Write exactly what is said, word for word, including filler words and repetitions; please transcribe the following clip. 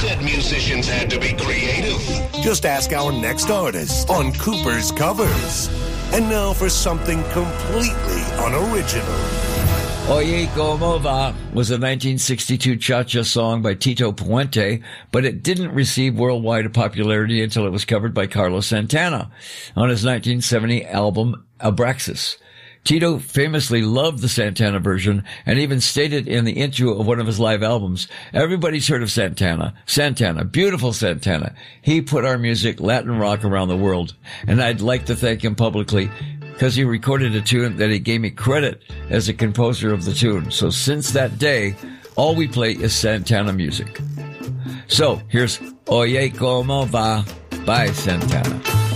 said musicians had to be creative. Just ask our next artist on Cooper's Covers. And now for something completely unoriginal. Oye Como Va was a nineteen sixty-two cha-cha song by Tito Puente, but it didn't receive worldwide popularity until it was covered by Carlos Santana on his nineteen seventy album Abraxas. Tito famously loved the Santana version and even stated in the intro of one of his live albums, "Everybody's heard of Santana. Santana, beautiful Santana. He put our music, Latin rock, around the world. And I'd like to thank him publicly because he recorded a tune that he gave me credit as a composer of the tune. So since that day, all we play is Santana music." So here's Oye Como Va by Santana.